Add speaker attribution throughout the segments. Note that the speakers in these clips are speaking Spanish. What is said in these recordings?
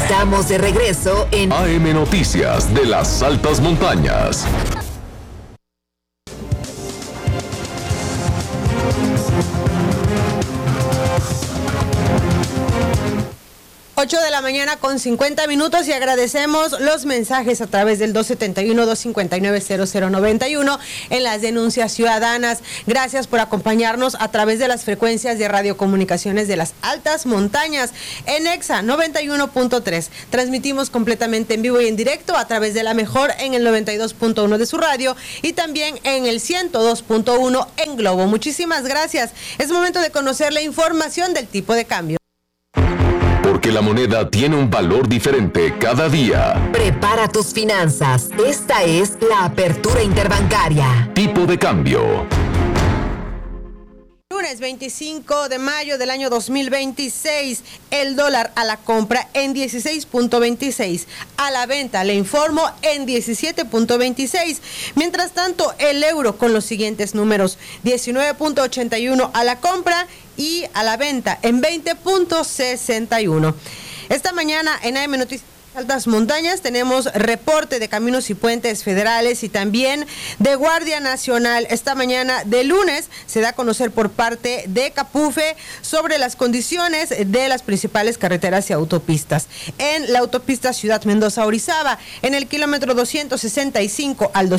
Speaker 1: Estamos de regreso en
Speaker 2: AM Noticias de las Altas Montañas.
Speaker 3: 8 de la mañana con 50 minutos y agradecemos los mensajes a través del 271-259-0091 en las denuncias ciudadanas. Gracias por acompañarnos a través de las frecuencias de radiocomunicaciones de las altas montañas. En EXA 91.3 transmitimos completamente en vivo y en directo a través de la mejor en el 92.1 de su radio y también en el 102.1 en Globo. Muchísimas gracias. Es momento de conocer la información del tipo de cambio.
Speaker 2: Porque la moneda tiene un valor diferente cada día.
Speaker 1: Prepara tus finanzas. Esta es la apertura interbancaria.
Speaker 2: Tipo de cambio.
Speaker 3: Lunes 25 de mayo del año 2026, el dólar a la compra en 16.26, a la venta, le informo, en 17.26. Mientras tanto, el euro con los siguientes números: 19.81 a la compra y a la venta en 20.61. Esta mañana en AM Noticias Altas Montañas tenemos reporte de caminos y puentes federales y también de Guardia Nacional. Esta mañana de lunes se da a conocer por parte de Capufe sobre las condiciones de las principales carreteras y autopistas. En la autopista Ciudad Mendoza-Orizaba, en el kilómetro 265 al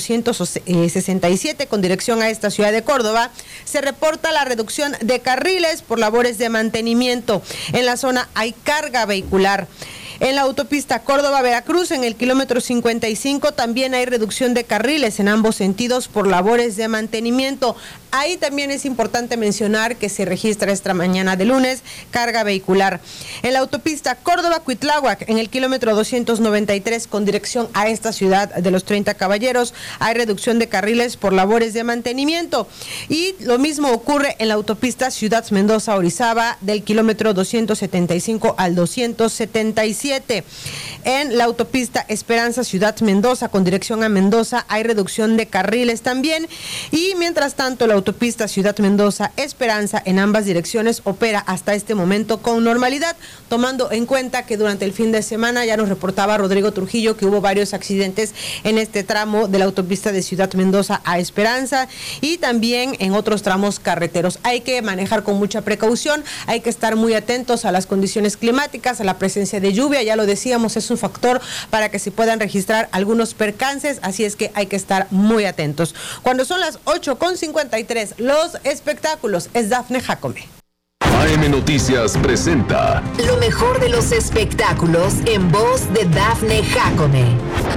Speaker 3: 267 con dirección a esta ciudad de Córdoba, se reporta la reducción de carriles por labores de mantenimiento. En la zona hay carga vehicular. En la autopista Córdoba-Veracruz, en el kilómetro 55, también hay reducción de carriles en ambos sentidos por labores de mantenimiento. Ahí también es importante mencionar que se registra esta mañana de lunes carga vehicular. En la autopista Córdoba-Cuitláhuac, en el kilómetro 293, con dirección a esta ciudad de los 30 Caballeros, hay reducción de carriles por labores de mantenimiento. Y lo mismo ocurre en la autopista Ciudad Mendoza-Orizaba, del kilómetro 275 al 277. En la autopista Esperanza Ciudad Mendoza con dirección a Mendoza hay reducción de carriles también, y mientras tanto la autopista Ciudad Mendoza Esperanza en ambas direcciones opera hasta este momento con normalidad, tomando en cuenta que durante el fin de semana ya nos reportaba Rodrigo Trujillo que hubo varios accidentes en este tramo de la autopista de Ciudad Mendoza a Esperanza y también en otros tramos carreteros. Hay que manejar con mucha precaución, hay que estar muy atentos a las condiciones climáticas, a la presencia de lluvia. Ya lo decíamos, es un factor para que se puedan registrar algunos percances, así es que hay que estar muy atentos. Cuando son las 8:53, los espectáculos, es Dafne Jacome.
Speaker 2: AM Noticias presenta
Speaker 1: lo mejor de los espectáculos en voz de Dafne Jacome.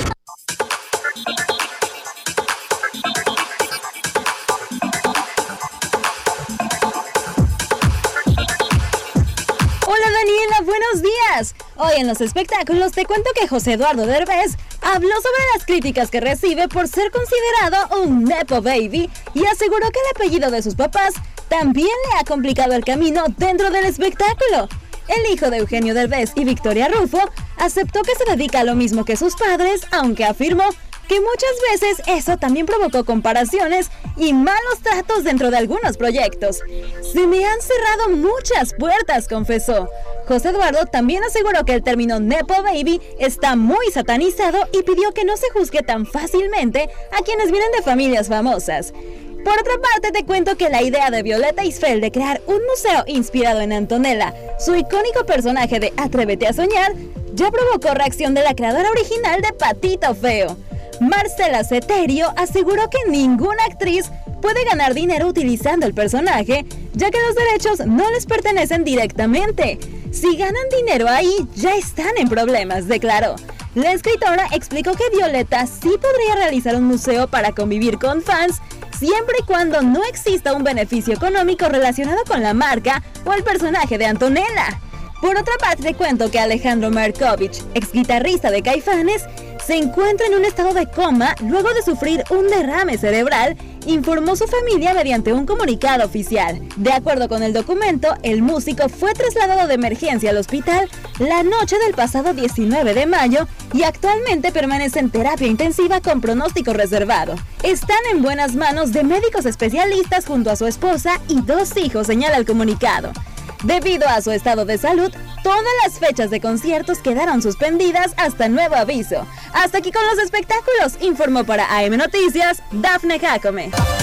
Speaker 4: Daniela, buenos días. Hoy en los espectáculos te cuento que José Eduardo Derbez habló sobre las críticas que recibe por ser considerado un nepo baby y aseguró que el apellido de sus papás también le ha complicado el camino dentro del espectáculo. El hijo de Eugenio Derbez y Victoria Rufo aceptó que se dedica a lo mismo que sus padres, aunque afirmó que muchas veces eso también provocó comparaciones y malos tratos dentro de algunos proyectos. Se me han cerrado muchas puertas, confesó. José Eduardo también aseguró que el término nepo baby está muy satanizado y pidió que no se juzgue tan fácilmente a quienes vienen de familias famosas. Por otra parte, te cuento que la idea de Violeta Isfel de crear un museo inspirado en Antonella, su icónico personaje de Atrévete a Soñar, ya provocó reacción de la creadora original de Patito Feo. Marcela Ceterio aseguró que ninguna actriz puede ganar dinero utilizando el personaje, ya que los derechos no les pertenecen directamente. Si ganan dinero ahí, ya están en problemas, declaró. La escritora explicó que Violeta sí podría realizar un museo para convivir con fans, siempre y cuando no exista un beneficio económico relacionado con la marca o el personaje de Antonella. Por otra parte, te cuento que Alejandro Markovich, ex guitarrista de Caifanes, se encuentra en un estado de coma luego de sufrir un derrame cerebral, informó su familia mediante un comunicado oficial. De acuerdo con el documento, el músico fue trasladado de emergencia al hospital la noche del pasado 19 de mayo y actualmente permanece en terapia intensiva con pronóstico reservado. Están en buenas manos de médicos especialistas junto a su esposa y 2 hijos, señala el comunicado. Debido a su estado de salud, todas las fechas de conciertos quedaron suspendidas hasta nuevo aviso. Hasta aquí con los espectáculos, informó para AM Noticias, Dafne Jacome.